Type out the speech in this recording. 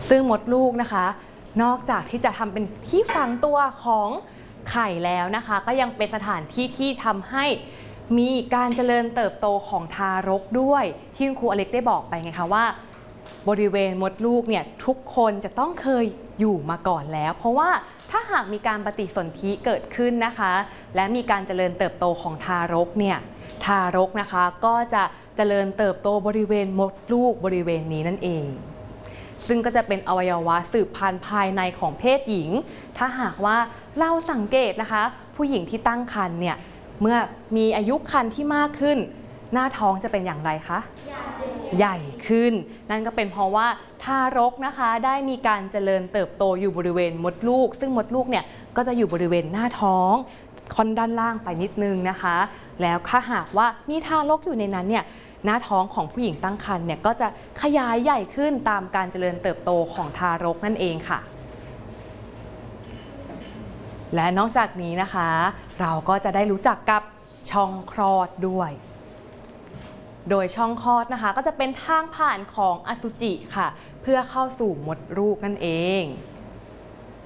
ซึ่งมดลูกนะคะนอกจากที่จะทำเป็นที่ฝังตัวของไข่แล้วนะคะก็ยังเป็นสถานที่ที่ทำให้มีการเจริญเติบโตของทารกด้วยที่คุณครูอเล็กได้บอกไปไงคะว่าบริเวณมดลูกเนี่ยทุกคนจะต้องเคยอยู่มาก่อนแล้วเพราะว่าถ้าหากมีการปฏิสนธิเกิดขึ้นนะคะและมีการเจริญเติบโตของทารกเนี่ยทารกนะคะก็จะเจริญเติบโตบริเวณมดลูกบริเวณนี้นั่นเองซึ่งก็จะเป็นอวัยวะสืบพันธุ์ภายในของเพศหญิงถ้าหากว่าเราสังเกตนะคะผู้หญิงที่ตั้งครรภ์เนี่ยเมื่อมีอายุครรภ์ที่มากขึ้นหน้าท้องจะเป็นอย่างไรคะใหญ่ขึ้นนั่นก็เป็นเพราะว่าทารกนะคะได้มีการเจริญเติบโตอยู่บริเวณมดลูกซึ่งมดลูกเนี่ยก็จะอยู่บริเวณหน้าท้องค่อนด้านล่างไปนิดนึงนะคะแล้วถ้าหากว่ามีทารกอยู่ในนั้นเนี่ยหน้าท้องของผู้หญิงตั้งครรภ์เนี่ยก็จะขยายใหญ่ขึ้นตามการเจริญเติบโตของทารกนั่นเองค่ะและนอกจากนี้นะคะเราก็จะได้รู้จักกับช่องคลอดด้วยโดยช่องคลอดนะคะก็จะเป็นทางผ่านของอสุจิค่ะเพื่อเข้าสู่มดลูกนั่นเอง